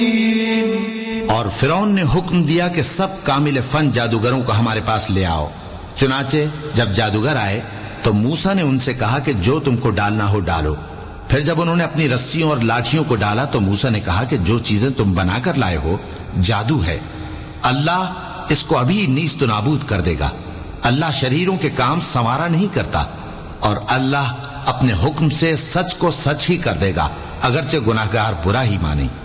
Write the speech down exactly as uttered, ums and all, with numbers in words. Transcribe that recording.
और फिरौन ने हुक्म दिया कि सब कामिल फन जादूगरों को हमारे पास ले आओ। चुनाचे जब जादूगर आए तो मूसा ने उनसे कहा कि जो तुमको डालना हो डालो। फिर जब उन्होंने अपनी रस्सियों और लाठियों को डाला तो मूसा ने कहा कि जो चीजें तुम बनाकर लाए हो जादू है, अल्लाह इसको अभी नीस्त नाबूद कर देगा। अल्लाह शरीरों के काम संवारा नहीं करता और अल्लाह अपने हुक्म से सच को सच ही कर देगा, अगरचे गुनाहगार बुरा ही माने।